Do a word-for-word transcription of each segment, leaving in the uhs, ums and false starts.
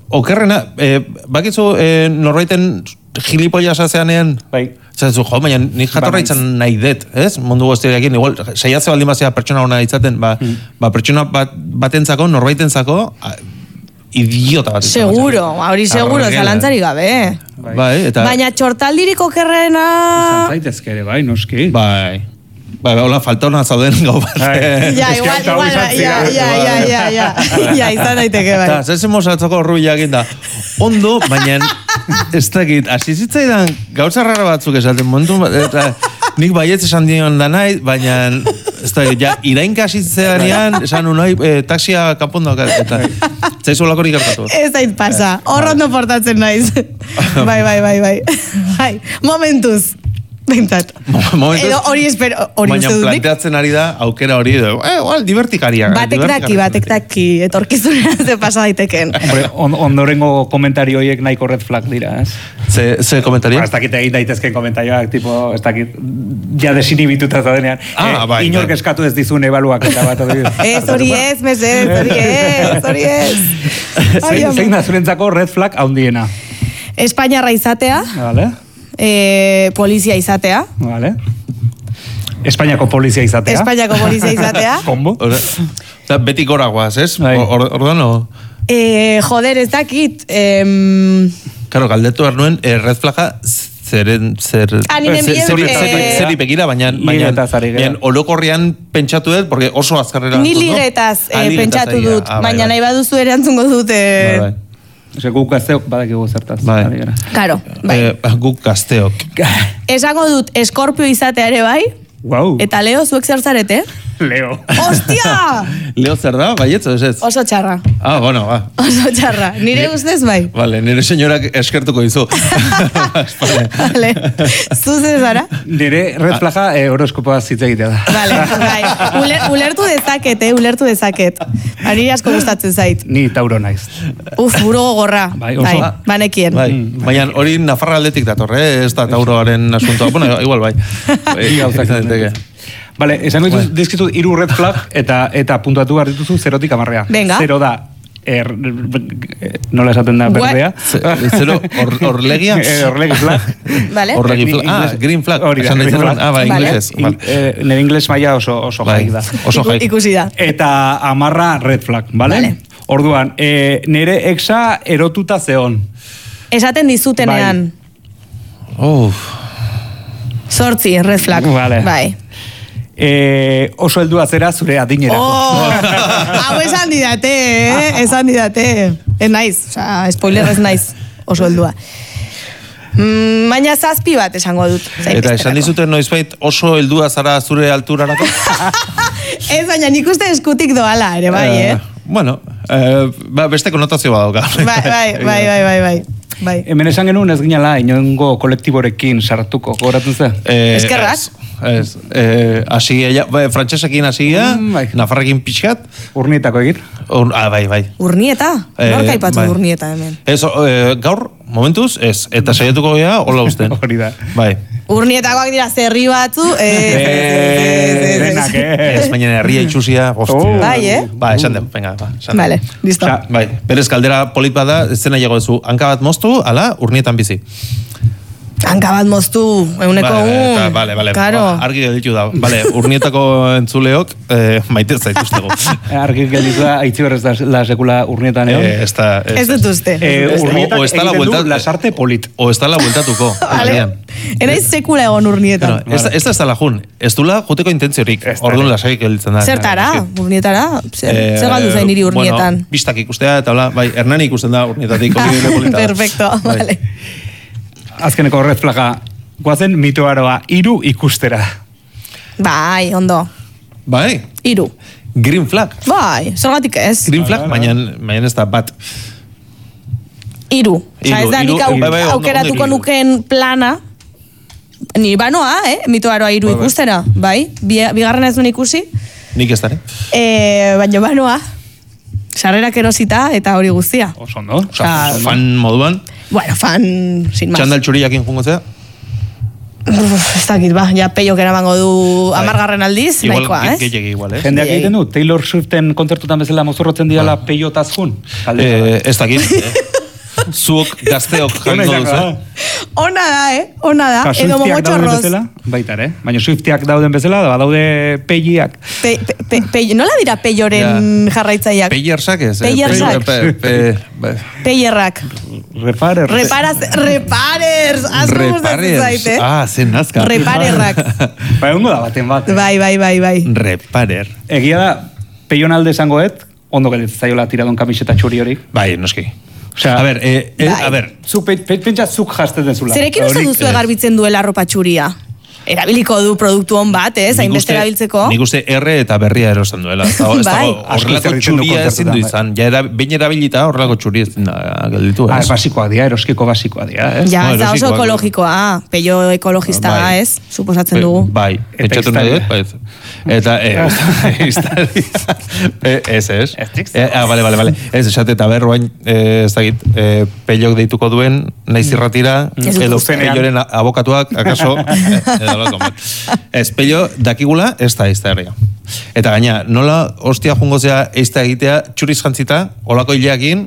okerrena, eh, bakizu eh, norbaiten gilipoia sazeanean, bai. Zazu, jo, baina nik jatorra izan nahi dut, ez? Mundu guztiarekin, igual, saiatze baldin bazea pertsona hona itzaten, ba, mm. ba pertsona bat, batentzako, norbaitentzako, idiota bat. Seguro, hori seguro, zalantzari gabe. Bai. Bai, eta... Baina txortaldirik okerrena... Izan zaitezke ere, bai, noski. Bai. Bai, hola, falta hona zauden gau bat. Ja, igual, igual, ja, ja, ja, ja, ja, ja, izan daiteke, bai. Eta, zezemos atzoko rubilak da, ondo, baina ez dakit, asizitzaidan gauza rara batzuk esaten momentu, eta nik baietz esan dion da nahi, baina ez dakit, ja, irainka asitzeanean, esan unai, eh, taxia kapondo, eta zaizu olakorik hartatu. Ez dait pasa, horrondo portatzen naiz. Bai, bai, bai, bai. Bai, momentuz. Bentat. Edo hori espero, hori uste dudik. Baina planteatzen ari da, aukera hori, eh, igual, divertikaria. Batek daki, batek daki, etorkizunean ze pasa daiteken. Hombre, on, ondorengo komentario horiek nahiko red flag dira, ez? Ze, ze komentario? Ba, ez dakit egin daitezken komentarioak, tipo, ez dakit, ja desinibituta zaudenean. Ah, eh, bai. Inork eskatu ez dizun ebaluak eta bat. Ez, hori ez, mesedez, hori ez, hori ez. Zein da zurentzako red flag haundiena? Espainiarra izatea. Vale. Eh, polizia izatea. Vale. Espainiako polizia izatea. Espainiako polizia izatea. Kombo. Eta beti gora guaz, ez? Orduan, no? Eh, joder, ez dakit. Eh, Karo, galdetu behar nuen, eh, red flaga zeren, zer... Zeri begira, baina... Baina olokorrian pentsatu dut, porque oso azkarrera... Ni ligetaz pentsatu dut, baina nahi baduzu erantzungo dute... Ose, guk gazteok badakigu zertaz. Bai. Karo, bai. Eh, guk gazteok. Esango dut, eskorpio izatea ere bai. Wow. Eta Leo, zuek zer zarete? Leo. Ostia! Leo zer da? Baietzo, ez ez? Oso txarra. Ah, bueno, ba. Oso txarra. Nire ustez bai. Vale, nire senyorak eskertuko dizu. Vale. Zuze zara? Nire red flaga eh, horoskopoa zitza egitea da. Vale, bai. Uler, ulertu dezaket, eh? Ulertu dezaket. Nire asko gustatzen zait. Ni Tauro naiz. Uf, buru gogorra. Bai, oso. Bai, banekien. Bai, baina hori Nafarra aldetik dator, eh? Ez da Tauroaren asuntoa. Bueno, igual bai. Bai, Vale, esango dituz, dizkizu hiru red flag eta eta puntuatu behar dituzu zerotik hamarrea. Venga. Zero da, er, nola esaten da berdea? Zero, orlegia? Orlegi flag. Vale. Orlegi flag. Ah, green flag. Hori da, green flag. Ah, ba, inglesez. Nire ingles maila oso, oso jaik da. Oso jaik. Ikusi da. Eta hamarra red flag, vale? Vale. Orduan, e, nire exa erotuta zeon. Esaten dizutenean. Uf. Zortzi, red flag. Vale. Bai. Eh, oso heldua zera zure adinerako. Oh, hau esan didate, eh? Esan didate. Ez naiz, oza, spoiler ez naiz oso heldua. Mm, baina zazpi bat esango dut. Eta esan dizuten noizbait oso heldua zara zure alturarako? Ez, baina nik uste eskutik doala, ere bai, eh? Uh, bueno, uh, ba, beste konotazio badauka. Bai, bai, bai, bai, bai, bai. Bai. Hemen esan genuen ez ginala inoengo kolektiborekin sartuko, gogoratzen ze? Eh, Eskerrak? Ez, eh, asigia, bai, frantsesekin asigia, mm, bai. Nafarrekin pixkat. Urnietako egin? Ur, ah, bai, bai. Urnieta? Eh, Norka ipatu bai. urnieta hemen? Ez, eh, gaur, momentuz, ez, eta saiatuko gea, hola usten. Hori da. Bai. Urnietakoak dira zerri batzu, denak, ez, baina herria itxusia, hostia. Bai, eh? Ba, esan den, venga, ba, esan den. Vale, listo. Osa, bai, berez kaldera polit bada, ez zena jago duzu, hanka bat moztu, ala, urnietan bizi. Hanka bat moztu, euneko Vale, un. eta, vale, vale, Claro. ba, argi gelditu da. Vale, urnietako entzuleok, eh, maite zaituztego. Argi gelditu da, aitzi berrez da la sekula urnietan egon. Eh, ez da... Ez dut uste. Eh, urnietak o, o egiten buelta, du lasarte polit. O ez da la bueltatuko. Vale. Enaiz sekula egon urnietan. Bueno, ez, ez da ez da la jun. Ez du la juteko intentziorik. Orduan lasaik gelditzen da. Zertara, urnietara? Zer, Eh, zer galdu zain niri urnietan? Bueno, bistak ikustea, eta hola, bai, Hernani ikusten da urnietatik. Perfecto, bai. vale. Azkeneko red flaga, guazen mitoaroa, hiru ikustera. Bai, ondo. Bai, Hiru. green flag. Bai, zergatik ez? Green flag, baina baina ez da bat. Hiru. Osa, ez da Hiru, nik au, hiru. Bai, bai, ondo, aukeratuko ondo, hiru. nuken plana. Ni banoa, eh? Mitoaroa hiru Bai, bai. ikustera. Bai, Bi, bigarrena ez duen ikusi. Nik ez da, eh? Eh, baina banoa. Sarrerak erosita eta hori guztia. Oso ondo. Osa, fan moduan. Bueno, fan, sin más. Txandal txuriakin jungo zea. Uf, ez dakit, ba, ja peiok eramango du amargarren aldiz, Igual, nahikoa, ez? gehiagi igual, eh? Jendeak egiten du, Taylor Swiften kontzertutan bezala mozorrotzen diala peiotaz jun. Eh, ez dakit. zuok gazteok Ona jango izango duzu. da. Ona da, eh? Ona da. Ka, Edo Swiftiak dauden mogochorroz. bezala, baita ere. Baina Swiftiak dauden bezala, da badaude pegiak. Pe, pe, pe, pe, nola dira peioren jarraitzaileak? Peyersak ez? eh? Peyersak. Pe- pe- pe- Peierrak. Reparer. Reparaz, reparers. Asko gustatzen Reparers. zaite. Ah, zen nazka. Reparerrak. Bai, ondo da baten bat. Bai, bai, bai, bai. Reparer. Egia da, peion alde esangoet, ondo gelditzen zaiola tiradon kamiseta txuri hori. Bai, noski. Osea, A ber, eh, eh, Bai. a ber, Zuk, pe, pe, pentsa zuk jazten dezula. Zerekin uste Horik, duzu eh, garbitzen duela arropa txuria? Erabiliko du produktu on bat, ez? nik Hainbeste uste- erabiltzeko. Nik uste erre eta berria erosten duela. Ez dago- ez Bai. dago Asko horrelako zerritzen du txuria ezin du kontzertutan, izan. Ja, era, behin erabilita horrelako txuri ezin da gelditu. Ah, ez? basikoak dira, eroskiko basikoak dira, ez? Ja, No, ez da oso erosikoak. ekologikoa. Peio ekologista da, Bai. ez? Suposatzen Be- dugu. Bai, Eta etxatu nahi dut, bai. Eta, eh, iztari. Eh, ez, ez. Ez dik Eh, ah, bale, bale, bale. Ez, esate, eta berroain, eh, ez dakit, eh, peiok deituko duen, naiz irratira, Ez dut edo zuzenean. peioren abokatuak, akaso, eh, edo lako bat. Ez, peio, dakigula, ez da eizta herria. Eta gaina, nola hostia jungo zea eizta egitea, txuriz jantzita, olako hileakin,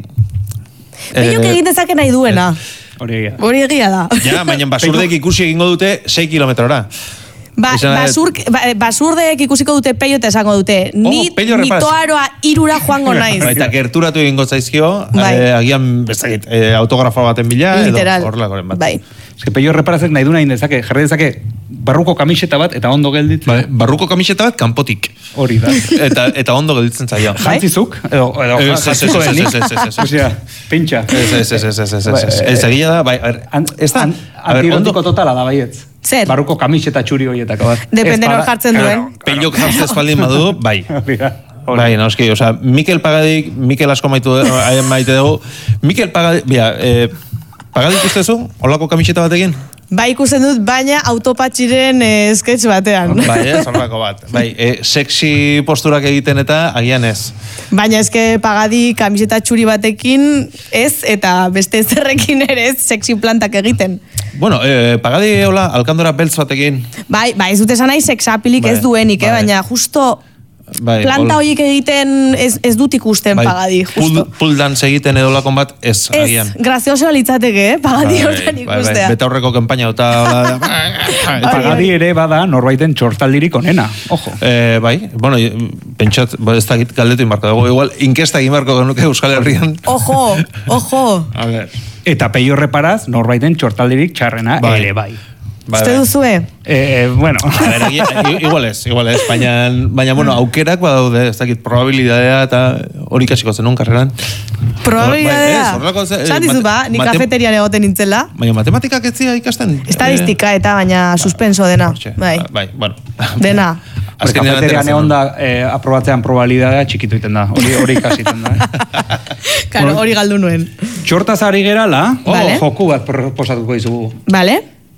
Peiok egin dezake nahi duena. Hori egia. Hori egia da. ja, baina basurdek ikusi egingo dute sei kilometrora. Ba, Esan nahi dut- basur, ba, basurdeek ikusiko dute peio eta esango dute. Ni, Oh, peio ni reparaz. toaroa irura joango naiz. Eta gerturatu egingo zaizkio, Bai. eh, agian, bezakit, eh, autografo baten bila, Literal. edo horrelakoren bat. Bai. Ez que peio reparazek nahi du nahi dezake, jarri dezake barruko kamiseta bat eta ondo gelditzen. Ba, barruko kamiseta bat kanpotik. Hori da. Eta, eta ondo gelditzen zaio. Bai. Jantzizuk, edo, edo Ez, ez, ez, jantziko ez, ez, denik. ez, ez, ez, ez. Osea, pentsa. Ez, ez, ez, ez, ez, ez, Bai, ez, eh, ez, egia da, bai, a ber, An, ez da, an, a ber, antirotiko ondo, totala da baietz. Zer? Barruko kamiseta txuri horietako bat. Depende Ez nor bada- jartzen duen. Claro, claro. peilok jartzen espaldin badu, bai. Hori da. Hori. Bai, noski, osea, Mikel Pagadik, Mikel asko maitu haien maite dugu, Mikel Pagadik, bia, eh, Pagadik ustezu, holako kamiseta batekin? Bai ikusten dut, baina autopatxiren eh, sketch batean. Bai, ez, horrelako bat. Bai, eh, sexy posturak egiten eta agian ez. Baina eske pagadi kamiseta txuri batekin ez, eta beste zerrekin ere ez, sexy plantak egiten. Bueno, eh, Pagadi hola, alkandora beltz batekin. Bai, bai, ez dut esan nahi sexapilik Bai, ez duenik, eh? bai. baina justo Bai, planta hol- horiek egiten ez, ez dut ikusten bai, pagadi, pull, justo. pull dance egiten edo lakon bat, ez, Ez, agian. grazioso litzateke, eh? pagadi hortan ikustea. Beta horreko kanpaina eta hola, Pagadi ere bada norbaiten txortaldirik onena. Ojo. eh, bai, bueno, pentsat, ba, ez dakit galdetu inbarko dugu, igual, inkesta egin barko genuke Euskal Herrian. Ojo, ojo. A ver. Eta peio reparaz norbaiten txortaldirik txarrena Bai. ere bai. Bai, Uste bai. duzue? Eh, bueno. A ver, egia- i- igual ez, igual ez, baina, baina bueno, aukerak badaude, ez dakit, probabilidadea eta hori kasiko zenun karreran. Bai, ez, Probabilidadea. horrelako ze- Esan dizu mate- ba, ni matem- kafeterian egoten nintzela. Baina matematikak ez zira ikasten? Estadistika eta baina suspenso dena. Hortxe, Bai. bai, bueno. Dena. Azkenean Kafeterian ateratzen egon du. da eh, aprobatzean probabilidadea txikitu egiten da. Hori hori ikasiten da. Eh? Karo, hori galdu nuen. Txortaz ari gerala, Vale. joku bat proposatuko dizugu. Vale?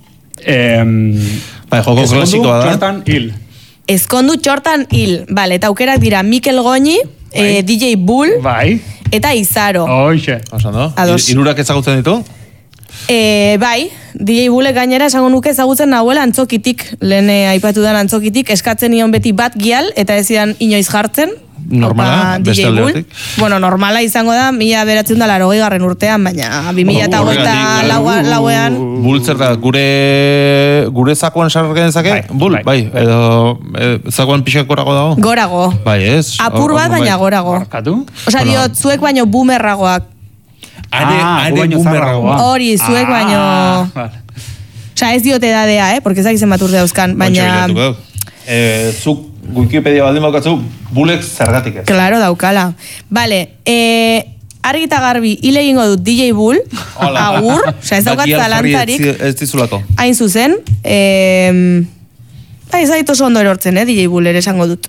Em, Bai, joko ezkondu klasikoa da. Txortan hil. Ezkondu txortan hil. Vale, eta aukerak dira Mikel Goñi, eh, D J Bull Bai. eta Izaro. Hoxe. Oso, no? Ados. Irurak ezagutzen ditu? Eh, bai, D J Bullek gainera esango nuke ezagutzen nahuela antzokitik, lehen eh, aipatu den antzokitik, eskatzen nion beti bat gial, eta ez zidan inoiz jartzen. Normala, Opa, beste D J alde Bull. batetik. Bueno, normala izango da, mila beratzen da larogei garren urtean, baina bi mila eta hogeita Horregatik, laua- uh, lauean, Bultzer da, gure, gure zakuan sargen zake? Bai, Bul, bai, bai, bai. edo eh, zakuan pixak gorago dago? gorago. Bai, ez? Apur bat, Hor- baina bai. gorago. Barkatu. Osea, Bueno. diot, zuek baino boomerragoak. Are, Ah, gu are baino boomerragoa. zaharragoa. Hori, zuek baino... Ah, vale. Osea, ez diote edadea, eh? Porque ez dakizen bat urte dauzkan, Baina... baina... Eh, zuk Wikipedia baldin baukatzu, bulek zergatik ez. Claro, daukala. Vale, eh, argi eta garbi, hile egingo dut D J Bull, Hola. agur, osea, ez daukat Baki alfarri zalantzarik, ez- Ez dizulako. hain zuzen, eh, bai, ez dait oso ondo erortzen, eh, D J Bull ere esango dut.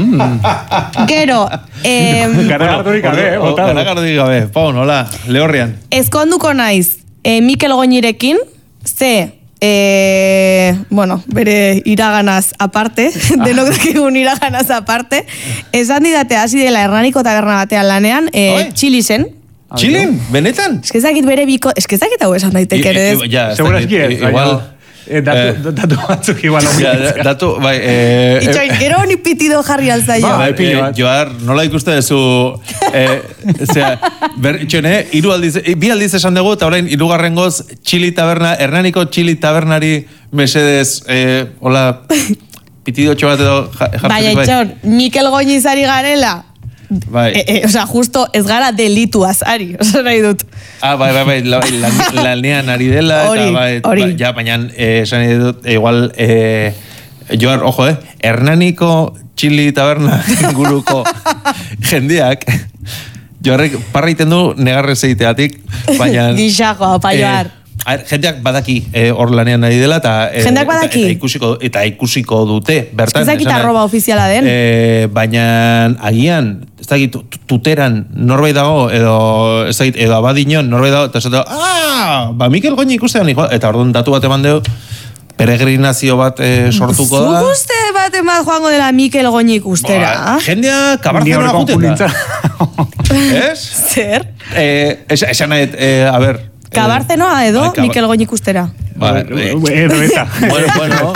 Gero, eh, Garagardorik gabe, eh, botado. Garagardorik gabe, pau, nola, lehorrian. ezkonduko naiz eh, Mikel Goñirekin, ze... Eh, bueno, bere iraganaz aparte, denok dakigun iraganaz aparte, esan didate hasi dela Hernaniko taberna batean lanean, eh, Oi. Txilisen. Txilin, benetan? Eskezakit bere biko... Eskezakit hau esan daiteke ere ez. Ja, ez Segurazki dakit, ez, baina- Igual, Eh, datu, datu batzuk igual. Ja, datu, bai... Eh, Itxoin, gero honi pitido jarri alzaio. Ba, eh, Joar, nola ikuste duzu... Eh, zera, ber, itxoine, iru aldiz, bi aldiz esan dugu, eta orain, irugarren goz, Txili taberna, Hernaniko Txili tabernari mesedez, eh, hola, pitido txobat edo jartzen. Baina, itxon, Mikel Goñizari garela... Bai. E, e, osa, justo ez gara delituaz, ari, osa nahi dut. Ah, bai, bai, bai, la, la, lanean ari dela, Hori, eta bai, hori. Bai, ja, baina, eh, esan nahi dut, eh, igual, eh, Joar, ojo, eh, Hernaniko Txili taberna inguruko jendeak, Joarrek parra iten du negarrez egiteatik, baina... Gixako, pa Joar. Eh, A ver, jendeak badaki eh, hor lanean ari dela eta eh, Jendeak badaki? Eta, eta ikusiko eta ikusiko dute bertan. Ez dakit arroba ofiziala den. Eh, baina agian, ez dakit tuteran norbait dago edo ez dakit edo abadinon norbait dago eta esateko, ah, ba Mikel Goñi ikustean eta orduan datu bat eman deu peregrinazio bat eh, sortuko da. Zuk uste bat eman joango dela Mikel Goñi ikustera? Ba, jendea kabarzenoa juten da. Ez? Zer? Eh, esan esan nahi, eh, a ber, Kabarzenoa edo Bai, kaba- Mikel Goñi ikustera? Ba, eh, Edo eta. bueno, bueno.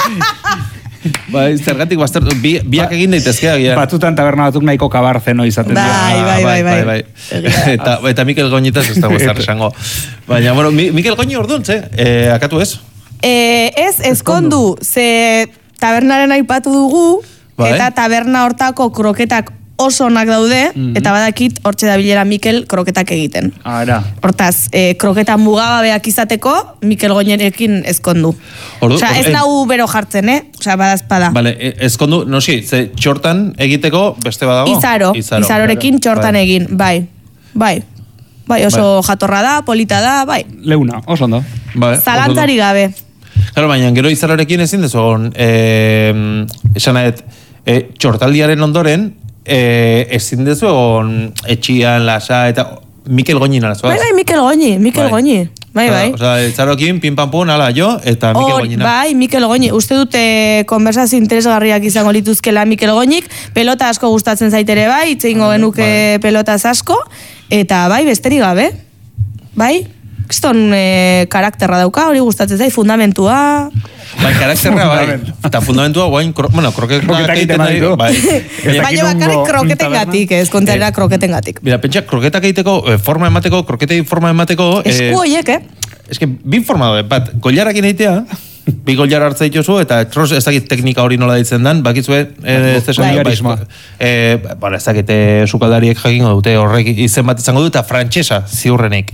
Bai, zergatik baztertu, bi, biak egin daitezke agian. Batzutan taberna batzuk nahiko kabarzeno izaten dira. Bai, bai, bai, bai. eta, eta Mikel Goñitaz ez dago ezar esango. Baina, bueno, Mi- Mikel Goñi orduan, ze? Eh, akatu ez? Eh, ez, ezkondu, ze tabernaren aipatu dugu, Bai. eta taberna hortako kroketak oso onak daude, eta badakit hortxe dabilera Mikel kroketak egiten. Ara. Hortaz, eh, kroketa mugagabeak izateko, Mikel Goñerekin ezkondu. Ordu- Osea, ez or- nau bero jartzen, eh? Osea, badazpada. Vale, eh, ezkondu, nosi, ze txortan egiteko beste badago? Izaro, izarorekin txortan Bai. egin, bai. Bai. Bai, oso jatorra da, polita da, bai. Leuna, oso ondo. Bai, Zalantzari gabe. Claro, baina gero izarorekin ezin dezu egon, eh, esan nahet, eh, txortaldiaren ondoren, eh, ezin dezu egon etxian, lasa, eta Mikel Goñin alazoaz. Bai, bai, Mikel Goñi, Mikel Bai. Goñi. Bai, bai. Osa, izarokin, pin pam pun, ala, jo, eta Mikel Hor, Goñina. bai, Mikel Goñi. Uste dute konversazio interesgarriak izango lituzkela Mikel Goñik. Pelota asko gustatzen zaitere bai, itzeingo genuke pelotaz asko. Eta bai, besterik gabe. Bai? Kiston eh, karakterra dauka, hori gustatzen zait, fundamentua. Bai, karakterra, bai. Eta fundamentua, guain, kro, bueno, kroketak Kroketak egiten egiten nahi, baditu. bai. Ez dakit Baina bakarrik nongo kroketen gatik, ez, kontzera Eh, kroketen gatik. Mira, pentsa, kroketak egiteko, eh, forma emateko, kroketei forma emateko... eh, Esku hoiek, eh? Ez que, bi forma daude, bat, gollarakin egitea, bi gollar hartza dituzu, eta tros, ez dakit teknika hori nola ditzen dan, bakizue, eh, ez esan Bai. dut, Garismoa. eh, bueno, ez dakit, eh, sukaldariek jakingo dute, horrek izen bat izango dut, eta frantsesa ziurrenik.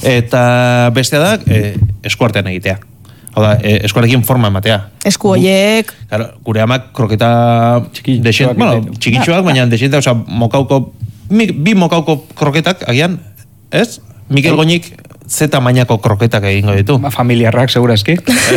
Eta bestea da, eh, eskuartean egitea. Hau da, eh, eskuarekin forma ematea. Esku hoiek. Claro, gure amak kroketa Txikitxoak dexent, bueno, egiten. txikitxoak, baina dexente, osea, mokauko, mi- bi mokauko kroketak, agian, ez? Mikel Goñik ze tamainako kroketak egingo ditu. Ba, familiarrak, segurazki.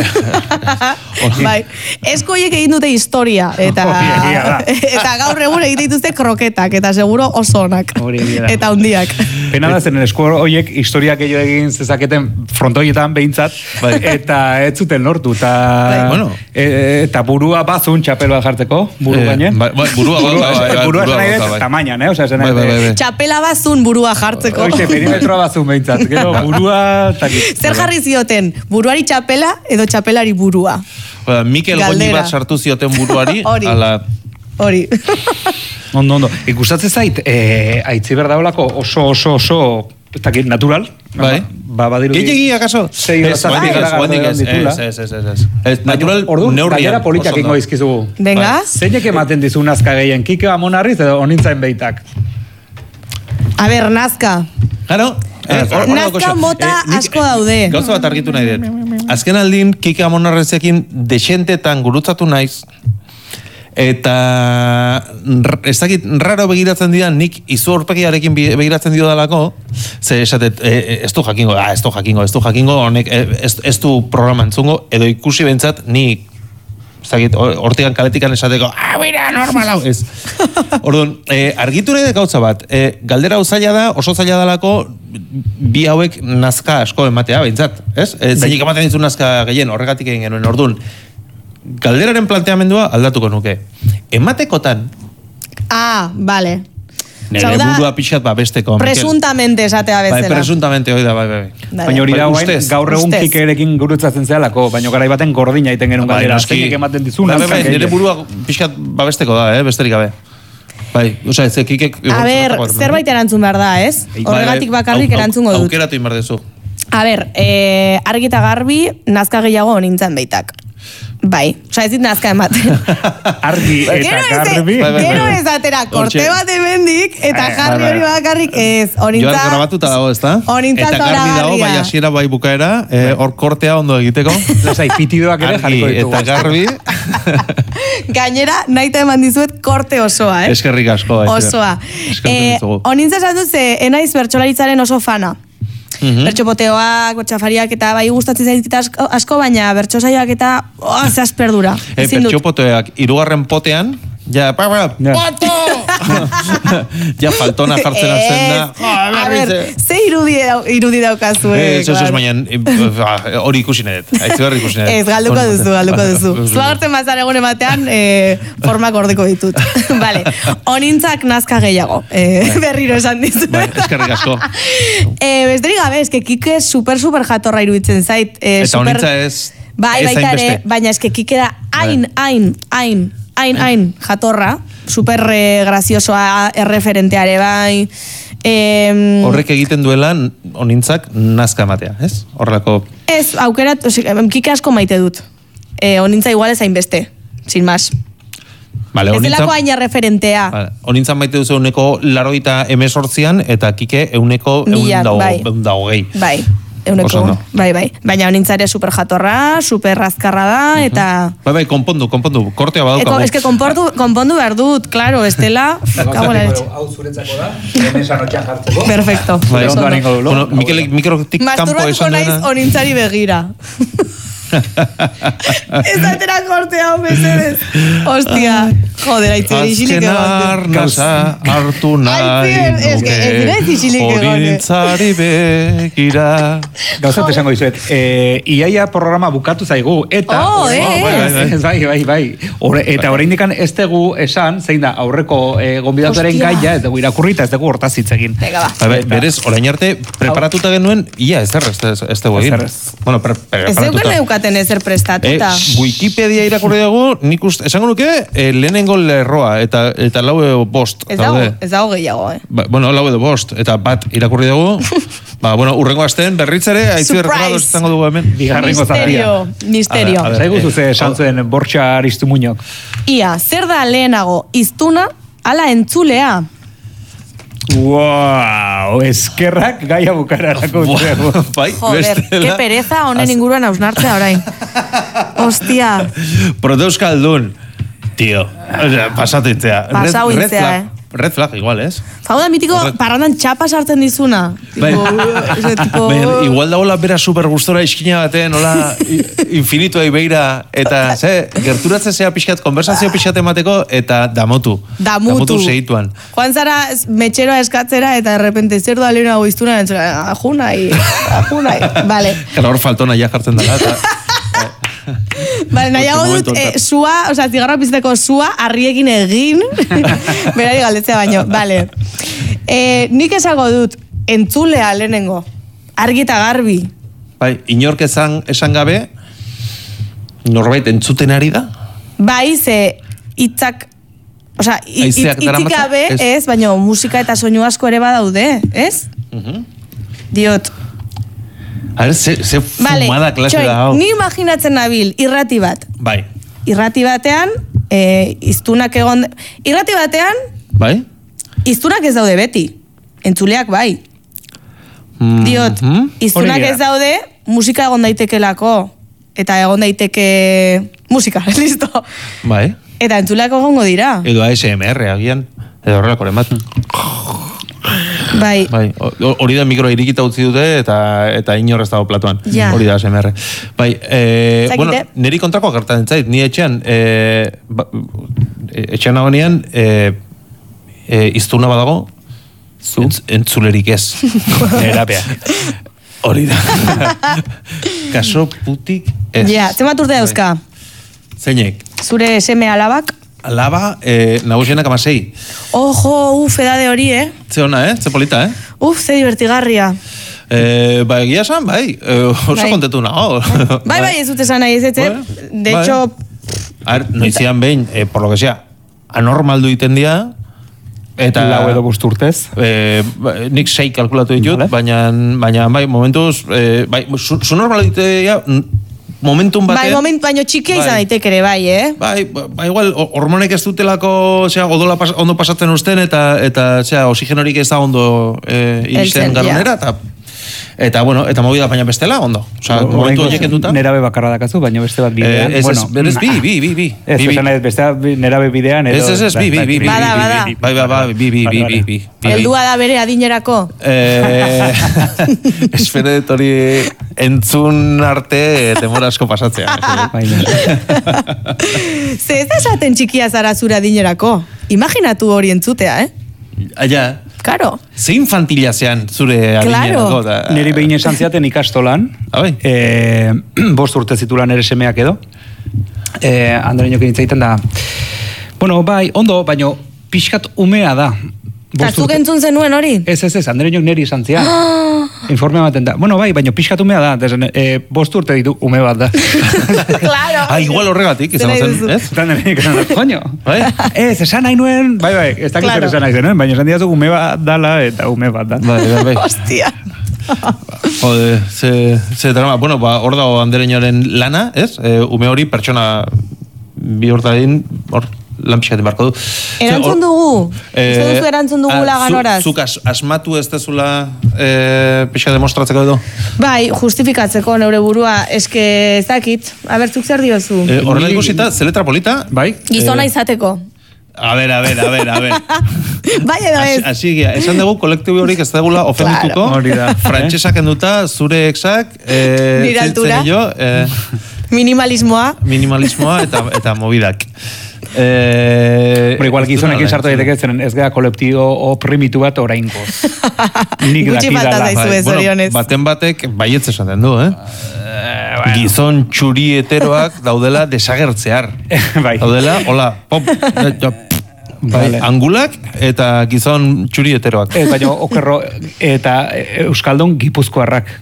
Bai, esku hoiek egin dute historia, eta, Hori egia da. eta gaur egun egite dituzte kroketak, eta seguro oso onak. Hori egia da. Eta hundiak. Pena da zen esko horiek historiak gehiago egin zezaketen frontoietan behintzat, Bai. eta ez zuten lortu, eta, Bai, bueno. e, eta burua bazun txapel bat jartzeko, buru Eh, gainen. bai, bai, burua, bai, burua, bai, bai, bai, burua burua, esan nahi bai, dut, bai. tamainan, eh? Osea, esan nahi Bai, bai, dut, bai, bai. Txapela bazun burua jartzeko. Hoxe, perimetroa bazun behintzat, gero burua... takit. Zer jarri zioten, buruari txapela edo txapelari burua? Oda, Mikel Goñi Galdera. bat sartu zioten buruari, Hori. ala, Hori. Ondo, ondo. Ikustatzen zait, eh, aitzi berdaulako oso, oso, oso, ez dakit, natural. Bai. Ba, badiru... gehiagi akaso? Sei Ez, zazpi guandik ez, garagardo guandik ez, ditula. ez, ez, ez, ez. Ez, natural Orduan, neurrian. galdera politak oso ingo ondo. izkizugu. Venga. Zeinek ematen dizu nazka gehien, Kike Amonarriz edo onintzain beitak? A ber, nazka. Claro. Eh, hor- hor Nazka dago cosa. mota nik- asko daude. Gauza bat argitu nahi dut. Azken aldin, Kike Amonarrezekin dexentetan gurutzatu naiz, eta r- ez dakit raro begiratzen didan, nik izu horpegiarekin bi- begiratzen dio dalako, ze esatet, e, e, ez du jakingo, ah, ez du jakingo, ez du jakingo, honek e, ez, ez du programa entzungo, edo ikusi bentsat, nik ez dakit, hor- hortikan kaletikan esateko, ah, bera, normal hau, ez. Orduan, e, argitu nahi dut gauza bat, e, galdera hau zaila da, oso zaila dalako, bi hauek nazka asko ematea, behintzat, ez? E, zeinik ematen ditu nazka gehien, horregatik egin genuen, orduan, galderaren planteamendua aldatuko nuke. Ematekotan, Ah, vale. Nere burua pixat babesteko. Presuntamente esatea bezala. Bai, presuntamente hoi da, bai, bai. Baina hori da guain, gaur egun kikerekin gurutzatzen zehalako, baina garai baten gordina iten genuen galdera. Zeinek ematen dizuna. Bai, bai, nere burua pixat babesteko da, eh, besterik gabe. Bai, oza, ez kikek... A ber, zerbait erantzun behar da, ez? Horregatik bakarrik erantzungo dut. Aukeratu inbar dezu. A ber, eh, argi eta garbi, nazka gehiago nintzen beitak. Bai, oza, ez dit nazka ematen. Argi eta garbi. Gero ez atera, korte bat emendik, eta jarri hori bakarrik ez. Joan grabatuta dago, ez da? Eta garbi dago, bai asiera bai bukaera, hor kortea ondo egiteko. Lasai, pitidoak ere jarriko ditugu. Eta garbi... Gainera, nahi eta eman dizuet korte osoa, eh? Eskerrik asko. Osoa. Honintza esan dut, ze enaiz bertsolaritzaren oso fana. Bertxopoteoak, bertxafariak eta bai gustatzen zaizkita asko, baina bertxosaioak eta oh, zazperdura. Bertxopoteoak irugarren potean, ja, pa, pa, poto! Ja, faltona jartzen hasten da. A ber, ze irudi daukazu. Ez, ez, ez, baina hori ikusi nedet. Aitzigarri ikusi nedet. Ez, galduko duzu, galduko duzu. Zuagartzen mazar egun ematean, formak ordeko ditut. Vale, honintzak nazka gehiago. Berriro esan dizu. Eskerrik asko. Besterik gabe, eske Kike super, super jatorra iruditzen zait. Eta honintza ez... Bai, baita ere, baina eske Kike da hain, hain, hain, hain, hain jatorra. Super graziosoa erreferenteare bai. Horrek egiten duela honintzak nazka ematea, ez? Horrelako... Ez, aukera, Kike asko maite dut. Honintza igual ez hainbeste, sin más. Vale, ez delako hain erreferentea. Honintzan maite duzu euneko laroita emesortzian, eta Kike euneko eun dago gehi. Bai. Euneko, bai, bai. Baina honintzare super jatorra, super razkarra da, eta... Bai, bai, konpondu, konpondu, kortea badaukagu. Ez que konpondu behar dut, klaro, estela... Hau zuretzako da, emesan otxan jartzeko. Perfecto. Bueno, Mikelek mikrotik kampo esan dena... Masturbatuko naiz honintzari begira. Ez atera korte hau, mesedez. Hostia, joder, aitzera isilik egon. Azken arnasa hartu nahi nuke, honintzari begira. Gauzat esango dizuet, iaia programa bukatu zaigu, eta... Oh, ez! Bai, bai, bai. Eta oraindikan ez dugu esan, zein da, aurreko gonbidatuaren gaia, ez dugu irakurrita, ez dugu hortaz hitz egin. Berez, orain arte, preparatuta genuen, ia, ez errez, ez dugu egin. Bueno, preparatuta. Ezer prestatuta. Wikipedia irakurri dugu, nik uste, esango nuke, lehenengo lerroa, eta lau edo bost. Ez dago gehiago, eh? Bueno, lau edo bost, eta bat irakurri dugu, ba, bueno, urrengo astean berritzere, haitzu errados izango dugu hemen. Bigarrengo zatia. Misterio. Zaigu zuze esan zuen Bortxa Aristumuñok. Ia, zer da lehenago, iztuna, ala entzulea? Wow, eskerrak gaia bukararako. Bai, joder, que pereza honen inguruan hausnartzea orain. Hostia. Proteuskaldun, tío. Pasatintzea. Pasau intzea, eh. Red flag, igual, ez? Hau da mitiko parrandan txapa sartzen dizuna. Igual dagoela bera super gustora iskina baten, hola infinitua ibeira, eta ze, gerturatzen zea pixkat, konversazio pixkat emateko, eta damotu. Damutu. Damutu segituan. Joan zara metxeroa eskatzera, eta errepente zer da lehena goiztuna, ajunai, ajunai, vale. Gara hor faltona ja jartzen dela, eta... Vale, nahiago dut, eh, sua, o sea, zigarra pizteko sua, arriekin egin, berari galdetzea baino, vale. Eh, nik esango dut, entzulea lehenengo, argi eta garbi. Bai, inork esan, esan gabe, norbait entzuten ari da? Bai, ze hitzak, o sea, hitzik gabe, ez, baina musika eta soinu asko ere badaude, ez? Uh-huh. Diot, a ver, ze, ze fumada vale, klase da hau. Ni imaginatzen nabil, irrati bat. Bai. Irrati batean, e, iztunak egon... Irrati batean... Bai. Iztunak ez daude beti. Entzuleak bai. Mm-hmm. Diot, iztunak ez daude, musika egon daitekelako. Eta egon daiteke... Musika, listo. Bai. Eta entzuleak egongo dira. Edo A S M R, agian. Edo horrelakoren bat. Bai. Bai, hori da mikroa irikita utzi dute eta eta inor ez dago platoan. Ja. Hori da A S M R. Bai, eh, bueno, niri kontrako gertatzen zait, ni etxean, eh, ba, etxean nagoenean, eh, eh, iztuna badago, zu entz, entzulerik ez. Erapea. Hori da. Kaso putik ez. Ja, zenbat urte dauzka? Zeinek? Zure seme alabak? alaba e, nagusienak amasei. Ojo, uf, edade hori, eh? Ze ona, eh? Ze polita, eh? Uf, ze divertigarria. Eh, bai, egia esan, bai, eh, oso Bai. kontentu nago. Bai, bai, ez dut esan nahi, ez ez, eh? Bai, De bai. hecho, A ver, noizian behin, eh, por lo que sea, anormaldu iten dia, eta... Lau edo bost urtez. Eh, ba, nik sei kalkulatu ditut, Vale. baina, baina bai, momentuz, eh, bai, zu, zu normal ditea, momentum bai, batean... moment, baino txikia izan Bai. daitek ere, bai, eh? Bai, ba, ba, igual, ho- hormonek ez dutelako, zera, odola pas, ondo pasatzen usten, eta, eta zera, oxigenorik ez da ondo eh, iristen Heltzen, garunera, eta, eta, bueno, eta movida baina bestela, ondo. Osa, momentu horiek enduta. Nerabe bakarra dakazu, baina beste bat bidean. Eh, ez, ez, berez, bi, bi, bi, bi. Ez, bi, bi. esan ez, beste bat bi- nerabe bidean. edo- Ez, ez, ez, bi, bi, bi, bi, Bada, bi, bada. bi, bai, bai, bai, bi, bi, bi, bi, bi, bi. Heldua da bere adinerako. Eh, espero dut hori entzun arte demora asko pasatzea. Baina. Ze ez da esaten txikia zara zure adinerako. Imaginatu hori entzutea, eh? Aia, Karo. ze infantila zean zure adinerako. Claro. da- Niri behin esan ziaten ikastolan, Abai. e, bost urte zitulan ere semeak edo, e, Andreñok egin da, bueno, bai, ondo, baino pixkat umea da. Eta Bost zuk urte- entzun zenuen hori? Ez, ez, ez, Andreñok niri esan zian. Informe ematen da. Bueno, bai, baino pixkat umea da. Desan, e, bost urte ditu ume bat da. Claro. Ah, igual horregatik, izan Zer nahi zen, duzu? ez? Eta nire esan da, coño. Bai? Ez, esan nahi nuen, bai, bai, ez dakit Claro. zer esan nahi zenuen, baina esan diazu ume bat dala eta ume bat da. Bai, bai, bai. Hostia. Jode, ze, ze drama. Bueno, ba, hor dago andereñoren lana, ez? E, ume hori pertsona bihurtadin, hor, lan pixaten barko du. Ze, Erantzun hor- dugu? Eh, Uste duzu erantzun dugu ah, laganoraz? zu- Zuk as, asmatu ez dezula eh, pixa demostratzeko edo? Bai, justifikatzeko neure burua, eske ez dakit. Aber, zuk zer diozu? Eh, Horrela ikusita, ze letra polita? Bai? Gizona izateko. A ver, a ver, a ver, a ver. Bai edo ez? Así, esan dugu kolektibo horik ez dagula ofendituko. Claro. Hori da. Frantsesak enduta, zure exak, eh, Nire altura. jo, eh, Minimalismoa. minimalismoa eta, eta mobidak. Eh, Pero igual ez du gizonekin nada, sartu ez du daiteke zen ez gara kolektibo oprimitu bat orainko. Nik Gutxi falta dakidala. zaizu Bai, ez, bueno, zorionez. baten batek baietz esaten du, eh? Gizon txuri heteroak daudela desagertzear. Bai. Daudela, hola, pop, eh, jo, bai, Vale. angulak eta gizon txuri heteroak. Ez, baina okerro eta Euskaldun gipuzkoarrak.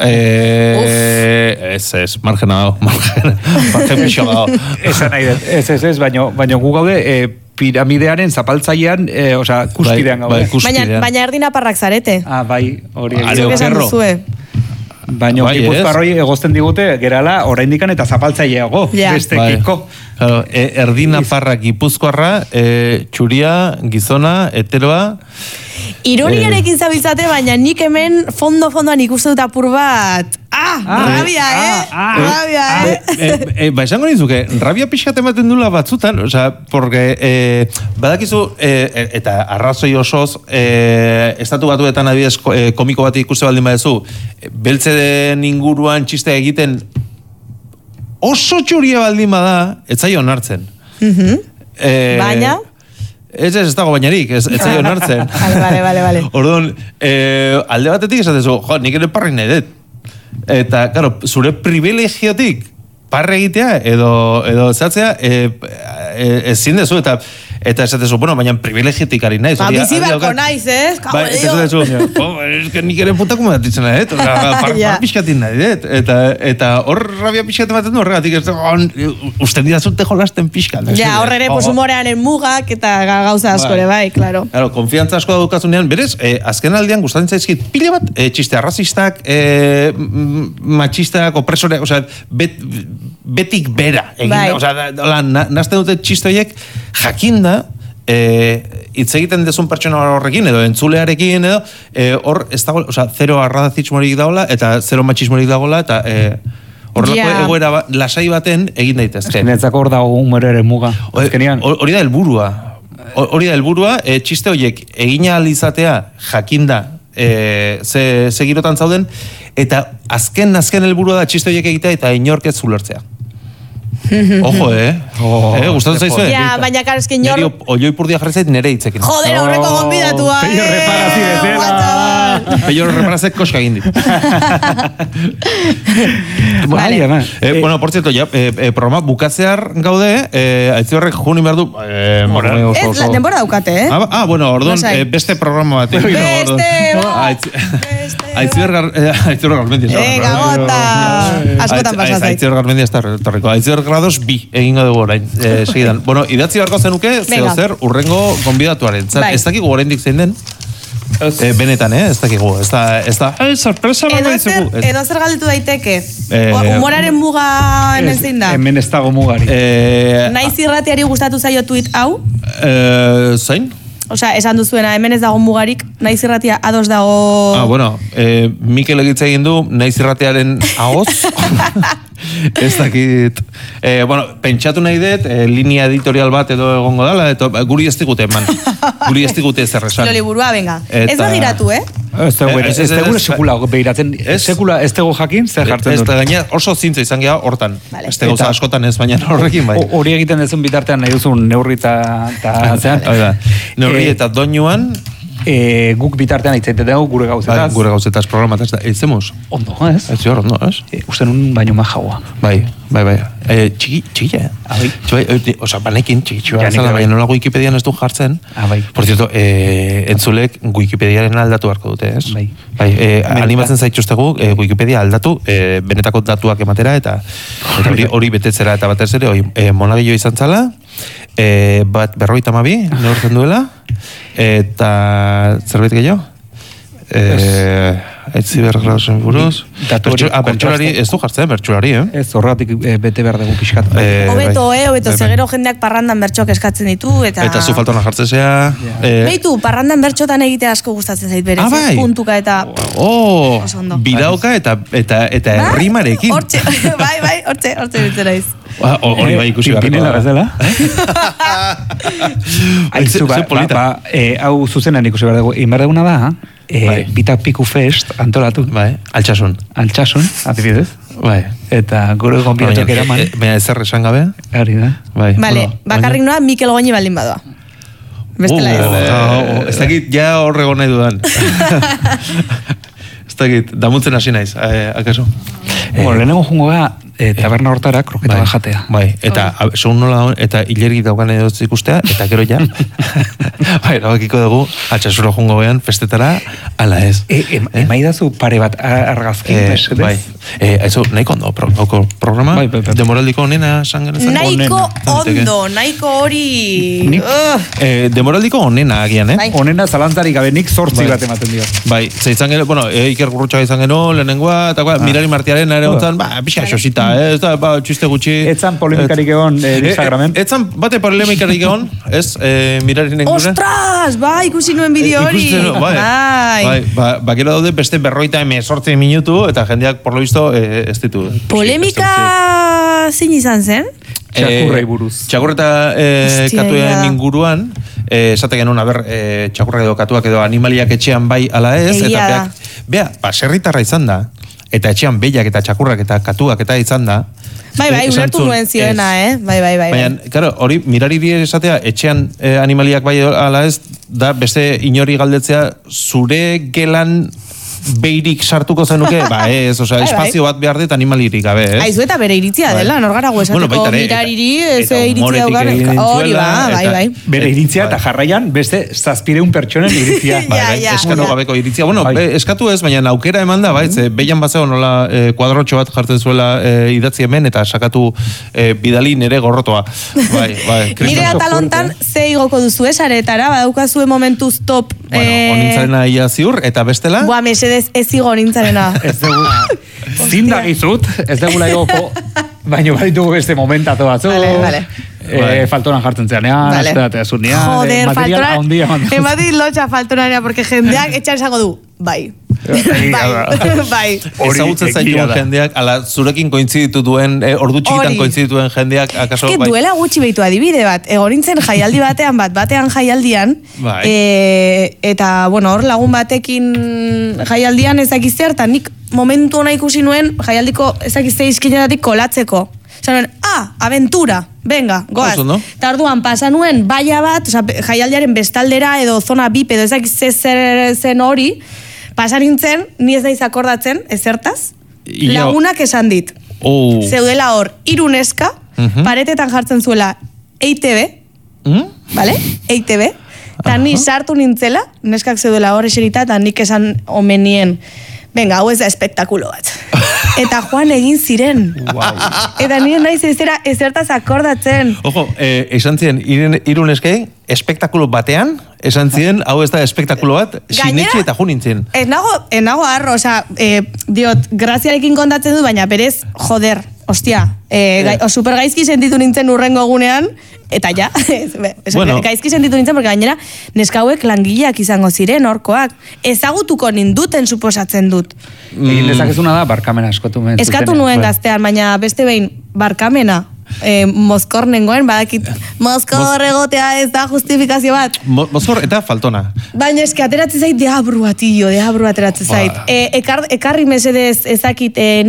Eh, ez, ez, margena dago, margena, margen pixo dago. Esan nahi dut, ez, ez, ez, baina, baina gu gaude e, piramidearen zapaltzailean, e, osea, kuspidean Bai, gaude. bai, kus- Baina, Kuspidean. baina erdin aparrak zarete. Ah, bai, hori. Are egia. Zuk esan okerro. duzue. Baina Bai, gipuzkoarroi egozten digute, gerala, oraindikan eta zapaltzaileago, Ja. beste Bai. kiko. Claro, e, erdina parra gipuzkoarra, e, txuria, gizona, heteroa. Ironiarekin zabiltzate, baina nik hemen fondo-fondoan ikusten dut apur bat. Ah, rabia, eh? ah, ah, rabia, eh? E, e, ba, esango nizuke, rabia pixkat ematen dula batzutan, osea, porque e, badakizu, e, e, eta arrazoi osoz, e, estatu batuetan adibidez ko- e, komiko bat ikuste baldin badezu, e, beltzeden inguruan txiste egiten oso txuria baldin bada, ez zaio onartzen. E, Baina? Ez ez, ez dago bainarik, ez, ez zaio onartzen. Vale, vale, vale, vale. Orduan, eh, alde batetik esatezu, jo, nik ere parri nahi dut. Eta, claro, zure privilegiotik parre egitea edo, edo zatzea, eh, eh, ezin dezu, eta eta esatezu, bueno, baina privilegiotik ari naiz. Ba, hori- bizi hori beharko daukat. naiz, ez? Kago Bai, de eta Dios. esatezu, jo, es que nik ere putakume datitzen nahi dut, par, Ja. par pixkatin nahi dut, eta, eta hor rabia pixkat ematen du horregatik, ez dago, usten didazute jolasten pixkat. Ja, horrere, pues, humorearen mugak eta ga- gauza asko ere, bai, claro. Claro, konfiantza asko daukazunean, berez, eh, azken aldean gustatzen zaizkit pila bat, eh, txiste arrazistak, eh, m- matxistak, opresoreak, osea, bet, betik bera. Egin, Bai. osea, da- da- na, nazten dute txiste horiek, jakinda, eh, hitz egiten dezun pertsona horrekin, edo entzulearekin, edo, eh, hor, ez dago, osea, zero arrazismorik dagoela, eta zero matxismorik dagoela, eta eh, horrelako Ja. egoera ba- lasai baten egin daitezke. Netzako hor dago humoreren muga. Hori Azkenean, hori da helburua. Hori da helburua, e, txiste horiek egina ahal izatea jakinda e, ze, ze girotan zauden, eta azken azken helburua da txiste horiek egitea eta inork ez ulertzea. Ojo, eh? Oh, eh, gustatu zaizue? Ja, baina karo, esken Neri jor... oioi purdia jarri zait nere hitzekin. Joder, horreko gonbidatua, Peio reparazi bezala. Peio reparazek koska egin dit. Vale. Vale. Eh, bueno, por cierto, ya, eh, eh, programa bukatzear gaude, eh, aitzi horrek juni behar du... Eh, bueno, oso, Ez, oso. la denbora daukate, eh? Ah, ah, bueno, orduan, Lasai. eh, beste programa bat. Beste, ba, beste, Aitziber Garmendia. Venga, bota. Askotan pasa zait. Aitziber Garmendia ez da retorriko. Aitziber grados bi egingo dugu orain. Eh, segidan. Bueno, idatzi beharko zenuke, zeo zer, urrengo gonbidatuaren. Zat, Bai. ez dakigu oraindik zein den. Eh, benetan, eh? Ez dakigu. Ez da, ez da, eh, sorpresa bat Edo zer, daizugu. edo zer galdetu daiteke. Eh, Humoraren muga hemen zein da. Hemen ez dago mugari. Eh, Naiz irratiari gustatu zaio tweet hau. eh, zein? Osea, esan duzuena, hemen ez dago mugarik, naiz irratia ados dago... Ah, bueno, eh, Mikel egitza egin du, naiz irratearen ahoz. Ez dakit. Eh, bueno, pentsatu nahi dut, eh, linea editorial bat edo egongo dala, eta guri ez digute eman. Guri ez digute ez erresan. Kilo liburua, venga. Eta- Ez begiratu, eh? Ez dugu, Eh, ez ez- dugu ez- sekula behiratzen, Ez? sekula ez dugu jakin, zer jartzen Ez dut. da gaina oso zintza izan geha hortan. Vale. Ez gauza Eta- askotan ez, baina horrekin bai. O- Hori egiten dezun bitartean nahi duzun neurri eta eta zean. Hori da. Neurri Eh, eta doinuan, eh, guk bitartean itzaite dugu gure bai, gauzetaz. gure gauzetaz programataz da. Eitzemos? Ondo, ez? Ez jor, ondo, ez? Eh, Uste nun baino majaua. Bai, bai, bai. Eh, txiki, txiki, Ah, bai. Bai, eh, osa, banekin, txiki txua, Ja, nik zala, bai. baina nola Wikipedian ez du jartzen. Ah, bai. Por cierto, eh, entzulek Wikipediaren aldatu beharko dute, ez? Bai. Bai, eh, Hemen animatzen da. zaituztegu eh, Wikipedia aldatu, eh, benetako datuak ematera, eta eta hori hori betetzera, eta batez ere, hori, eh, monagillo izan zala, eh, bat berroita mabi, neurtzen duela, eta zerbait gehiago? Eh, Etzi bergradosen buruz. Datu hori Bertsu- ah, bertsulari, kontraste. ez du jartzen, bertsulari, eh? Ez, horretik eh, bete behar dugu pixkat. Eh, Hobeto, bai. eh, hobeto, Bai, bai. zegero jendeak parrandan bertxoak eskatzen ditu, eta... Eta zu faltona jartzen zea. eh, Beitu, parrandan bertxotan egitea asko gustatzen zait berez. Ah, bai. Puntuka eta... Oh, Oso ondo. bidauka eta eta eta Ba? errimarekin. Hortxe, bai, bai, hortxe, hortxe bitzera iz. Ah, ho- Hori bai ikusi beharko Pinela da. bezala. Aizu, ba, Ze ba, polita. ba, eh, hau zuzenan ikusi behar dugu. Egin behar duguna da, eh, Bai. Bita Piku Fest antolatu. Bai, altsasun. Altsasun, adibidez. Bai. Eta gure gonbidatuak eraman. eh, Baina ezer esan gabe. Hori da. Bai. Vale, bueno, bakarrik noa Mikel Goñi baldin badoa. Bestela ez. Uh, oh, oh, ez dakit, ja horrego nahi dudan. Ez dakit, damutzen hasi naiz, eh, akaso. Bueno, lehenengo jungo gara, eh, taberna hortara kroketa bat jatea. Bai, eta a- segun nola, eta hilergi daukan edo ikustea, eta gero ja, bai, erabakiko dugu, altxasuro jungo behan, festetara, ala ez. E, em, emaidazu pare bat ar- argazki, Eh, mesedez? bai, eh, aizu, nahiko ondo, pro, gauko programa, Bai, bai, bai. demoraldiko onena esan genezak. Nahiko Daiteke. ondo, nahiko hori... Nik- Ugh. Eh, demoraldiko onena agian, eh? Bai. Onena zalantzarik gabe nik zortzi Bai. bat ematen dio. Bai, ze izan gero, bueno, e, Iker Gurrutxaga izan gero, lehenengoa, eta ah. Mirari Martiaren ere ontzan, ba, pixka xosita, eh, ez da, ba, txiste gutxi. Etzan polemikarik egon eh, Instagramen. E, etzan, bate polemikarik egon, ez, e, Mirari inguruen. Ostras, bai, ikusi nuen bideo hori. Ikusten du, bai, bai, ba, ba, gero daude beste berroita emezortzi minutu, eta jendeak, por lo visto, e, ez ditu. Polemika zein izan zen? Txakurrei buruz. Txakurreta e, Hostia, katuen ja. inguruan, e, esate genuen, aber, e, txakurra edo katuak edo animaliak etxean bai ala ez, Egia eta da. beak, bea, baserritarra izan da, eta etxean behiak eta txakurrak eta katuak eta izan da. Bai, bai, e, esan ulertu zuen, nuen zioena, ez. eh? Bai, bai, bai. bai. Baina, claro, hori mirari die esatea, etxean eh, animaliak bai ala ez, da beste inori galdetzea, zure gelan beirik sartuko zenuke, ba ez, osea, Bai, bai. espazio bat behar dut animalirik gabe, ez? Aizu eta bere iritzia Bai. dela, norgarago esateko Bueno, baita ere, eta- mirariri, eta ze iritzia humoretik daukan. egin Hori zuela, ba, bai, eta- bai. Bere iritzia eta jarraian beste zazpireun pertsonen iritzia. Ja, Bai, bai, ja. eskatu Ja. gabeko iritzia. Bueno, Bai. be, eskatu ez, baina aukera eman da, bai, ze behian bazeo nola eh, kuadrotxo bat jartzen zuela eh, idatzi hemen, eta sakatu eh, bidali nere gorrotoa. Bai, bai. Nire kriston- atalontan ze igoko duzu esaretara, badaukazue momentuz top... Bueno, eh, onintzarena ia ziur, eta bestela... Boa, mesedez ez igo nintzarena. Ez dugu, zindagizut, ez dugu laigoko, baina baditugu beste momentatu batzu. Vale, vale. Eh, Bai. faltonan jartzen zeanean, Vale. esperatea zunean. Joder, material handia eman faltona... duzu. Ematik lotxa faltonarea, porque jendeak etxan esango du. Bai. Egia da. bai, bai. Hori Ezagutzen egia zaituen da. jendeak, ala zurekin kointziditu duen, eh, ordu txikitan Hori. kointzidituen jendeak, akaso... Ez que bai. duela gutxi behitu adibide bat, egorintzen jaialdi batean bat, batean jaialdian, Bai. e, eta, bueno, hor lagun batekin jaialdian ezakizte hartan, nik momentu ona ikusi nuen jaialdiko ezakizte izkinetatik kolatzeko. Zanuen, ah, aventura, venga, goaz. Oso, no? Eta orduan, pasa nuen, baia bat, oza, jaialdiaren bestaldera edo zona bip edo ezak zer zen hori, pasa nintzen, ni ez daiz akordatzen, ezertaz, Ia... lagunak esan dit. Oh. Zeudela hor, hiru neska, uh-huh. paretetan jartzen zuela E I T B, Mm? vale? E I T B, eta ni sartu nintzela, neskak zeudela hor eserita, eta nik esan omenien, venga, hau ez da espektakulo bat. Eta joan egin ziren. Wow. Eta nire naiz ezera ezertaz akordatzen. Ojo, eh, esan ziren, irun eskei, espektakulo batean, esan ziren, hau ez da espektakulo bat, sinetxe eta ju nintzen. Ez nago, ez nago arro, oza, eh, diot, graziarekin kontatzen du, baina berez, joder, ostia, eh, gai, o, super gaizki sentitu nintzen urrengo egunean, eta ja, ez, ez, bueno. gaizki sentitu nintzen, porque gainera, neskauek langileak izango ziren, horkoak, ezagutuko ninduten suposatzen dut. Egin dezakezuna da, barkamena eskatu. Eskatu nuen gaztean, baina beste behin, barkamena, eh, mozkor nengoen, badakit, mozkor egotea ez da justifikazio bat. Mo, mozkor eta faltona. Baina eski ateratzen zait deabrua, tio, deabrua ateratzen zait. Ba. E, ekar, ekarri mesedez ezakit, e,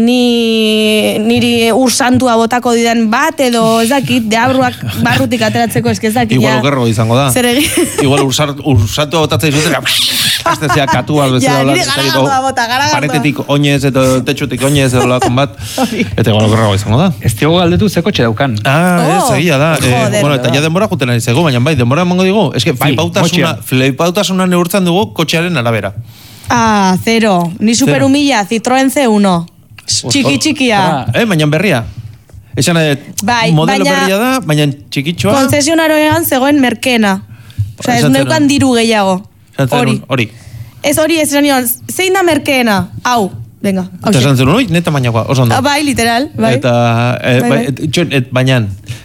ni, niri ur santua botako didan bat, edo ezakit, deabruak barrutik ateratzeko eski ezakit. Igual okerro izango da. Zer egin? Igual ur santua botatzen izutera, aztezia katua, ja, nire garagardoa bota, garagardoa. Paretetik oinez, eta tetxutik oinez, edo lakon bat, eta igual okerro izango da. Ez diogo galdetu ze kotxe daukan. Ah, Oh, ez, egia da. Eh, joder. bueno, eta ja denbora juten ari zego, baina bai, denbora emango digu. Ez que Bai, flipautasuna, flipautasuna neurtzen dugu kotxearen arabera. Ah, zero. Ni super Zero. humilla, Citroen C uno. Txiki txikia. Ah. Eh, baina berria. Esan, eh, Bai, modelo baina- berria da, baina txikitxoa. Konzesionaroean zegoen merkena. Osea, ez Esaten neukan nuen. diru gehiago. Esaten Hori. nuen, Hori. Ez hori ez esan nion, zein da merkeena? Hau, venga. Eta esan zen, ui, neta mainakoa, oso ondo. Ah, bai, literal, bai. Eta, eh, Bai, bai, bai. et, txon, et, baina,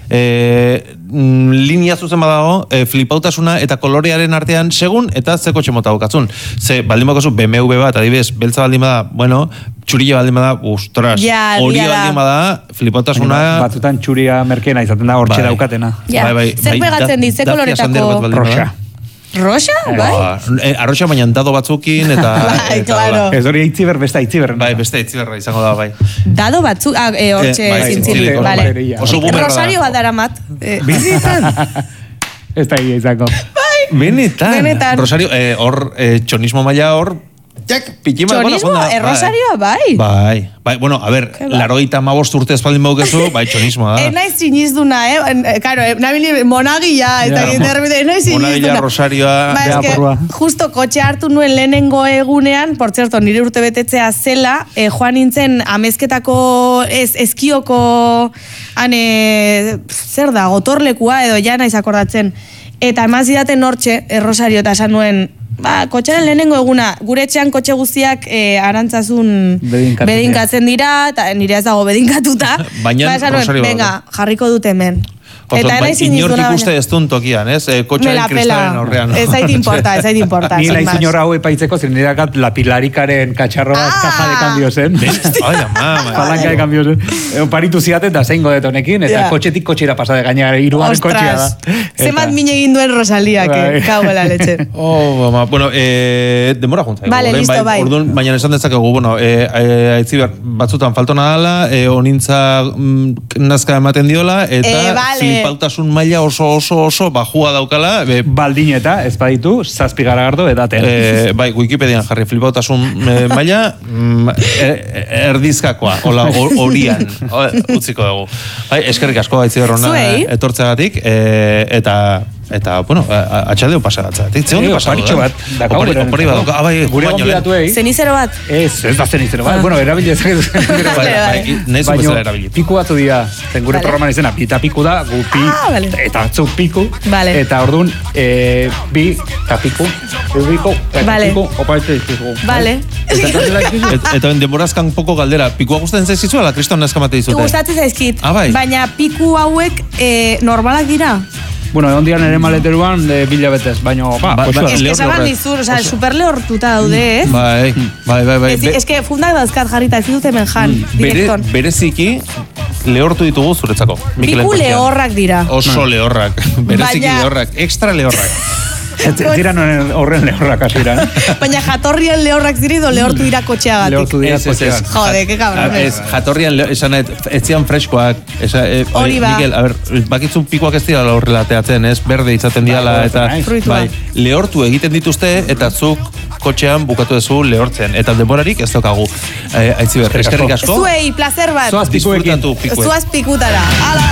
eh, mm, linea zuzen badago, eh, flipautasuna eta kolorearen artean segun, eta ze kotxe mota daukatzun. Ze, baldin bakozu B M W bat, adibidez, beltza baldin bada, bueno, txurilla baldin bada, ustras, Ja, hori egia da. baldin bada, flipautasuna... Batzutan txuria merkena izaten da, hortxe Bai. daukatena. Ja, zer pegatzen dit, ze Dacia koloretako- Sander bat baldin bada. Roxa. Roxa, bai? Ba, eh, arroxa baina dado batzukin, eta... Bai, eta claro. hola. Ez hori aitziber, beste aitziber. Bai, beste itziberra izango da, bai. Dado batzuk, ah, eh, hortxe Eh, bai, zintzilik, zintzilik, vale. hori, oso boomerra da. Rosario bat daramat. Eh, Benetan? Ez da egia izango. Benetan? Benetan. Rosario, eh, hor, eh, txonismo maila hor, jak, pitxima. Txonismo, eh, Rosarioa, bai. Bai, bai, bueno, a ver, Ke ba. laroita mabost urte espaldin baukezu, bai, txonismoa Ez da. naiz sinizduna, eh? Eh, Karo, eh, nabili monagia, eta Ja. yeah. ez naiz sinizduna. Monagia, Rosarioa, Ba, ja, eske, porrua. justo kotxe hartu nuen lehenengo egunean, por cierto, nire urte betetzea zela, eh, joan nintzen amezketako ez, ezkioko, ane, zer da, gotorlekua edo ja naiz akordatzen. Eta eman zidaten hortxe, eh, Rosario, eta esan nuen, ba, kotxearen lehenengo eguna, gure etxean kotxe guztiak eh, arantzazun Bedinkatzen bedinkatzen dira, eta nire ez dago bedingatuta. Baina Ba, esan nuen, Rosario venga, jarriko dut hemen. Oso, Eta bai, naiz inork sinistuna, ikuste ez duen tokian, ez? Eh, me kotxearen la kristalen pela. aurrean. Ez zait importa, ez zait importa. Ni sin naiz más. inor hau epaitzeko, zen nire dakat la pilarikaren katxarro bat Ah! kaja de cambio zen. Ai, ama, Palanka de cambio zen. E, Oparitu ziaten da zein godet honekin, eta Ja. kotxetik kotxera pasade gainera, irugarren kotxea da. Ostras, zemat min egin duen Rosalia, Bai. que kauela leche. Oh, ama, bueno, eh, demora juntza. Vale, listo, bai. Orduan, baina esan dezakegu, bueno, eh, eh, aitziber, batzutan faltona dala, eh, onintza mm, nazka ematen diola, eta Eh, vale. flipautasun maila oso oso oso bajua daukala, eh, Baldin eta, ez baditu, zazpi garagardo edaten. Eh, bai, Wikipedian jarri flipautasun eh, maila mm, er, erdizkakoa, hola, hor- horian, o- utziko dugu. Bai, eskerrik asko aitziberrona Zuei. etortzeagatik, eh, eta eta, bueno, a- atxaldeo pasagatzeagatik. Ze ondo Eh, pasatu, oparitxo eh? bat, dakau Opari, beren opari bat, entzako. dauka- ah, bai, Gure baino lehen. gonbidatuei, Zenizero bat. ez, ez da zenizero, bai, Ah. bueno, erabilez. Bai, bai, nahi zu bezala erabili. piku batzu dira, zen gure Vale. programan izena, eta piku da, gu pi, Ah, vale. eta atzu piku, Vale. eta orduan, e, bi, eta piku, bi piku, eta Vale. piku, opaitze piku. Vale. Eta tatela ikizu? Et, eta denborazkan poko galdera, pikua gustatzen zaizizu, ala kriston neskamate dizute? Gustatzen zaizkit. Ah, bai. Baina piku hauek eh, normalak dira. Bueno, egon dian ere maleteruan, de bila betez, baina, ba, Ba- ba, ba- Ez que lehor esan lehorrez. dizur, oza, super lehortuta daude, ez? Bai, bai, bai, bai. Ez, Be- ez que fundak dauzkat jarrita, ez dut hemen jan, bere, direkton. bereziki lehortu ditugu zuretzako. Mikel Piku Entorkian. lehorrak dira. Oso lehorrak, bereziki Baina- lehorrak, extra lehorrak. Ziran horren lehorrak asiran. Baina jatorrian lehorrak ziri do lehortu dira kotxeagatik. Lehortu dira Ez, ez, ez. kotxeagatik. Jode, que cabrones. Ez, jatorrian, leo- esan nahi, ez zian freskoak. Esa, e, Hori ba. Mikel, a ber, bakitzun pikoak ez dira horrela teatzen, ez? Berde izaten diala, Bai, eta bai, fruitua. bai, lehortu egiten dituzte, eta zuk kotxean bukatu duzu lehortzen. Eta denborarik ez daukagu. Eh, Aitziber, eskerrik asko. Zuei, placer bat. Zoaz pikuekin. Disfrutatu pikuek. Zuaz pikutara. Hala!